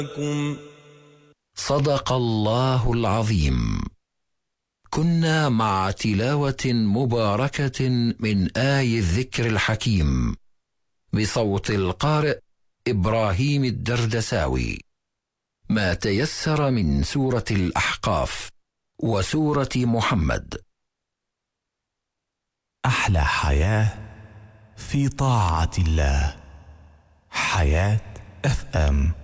صدق الله العظيم. كنا مع تلاوة مباركة من آي الذكر الحكيم بصوت القارئ إبراهيم الدردساوي، ما تيسر من سورة الأحقاف وسورة محمد. أحلى حياة في طاعة الله. حياة FM.